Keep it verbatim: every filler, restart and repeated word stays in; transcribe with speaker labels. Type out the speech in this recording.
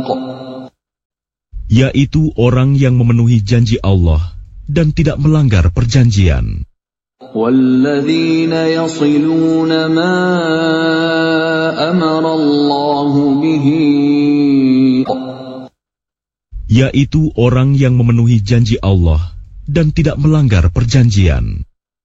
Speaker 1: yaitu orang yang memenuhi janji Allah dan tidak melanggar perjanjian.
Speaker 2: وَالَّذِينَ يَصِلُونَ مَا أَمَرَ اللَّهُ بِهِ،
Speaker 1: yaitu orang yang memenuhi janji Allah dan tidak melanggar perjanjian.